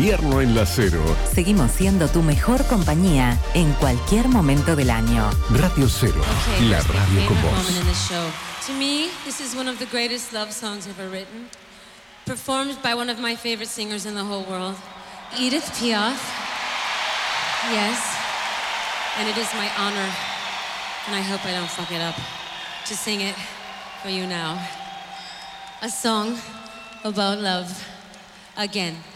invierno en la Cero. Seguimos siendo tu mejor compañía en cualquier momento del año. Radio Cero, la radio con vos. To me, this is one of the greatest love songs ever written, performed by one of my favorite singers in the whole world, Edith Piaf. Yes, and it is my honor, and I hope I don't fuck it up, to sing it for you now. A song about love again.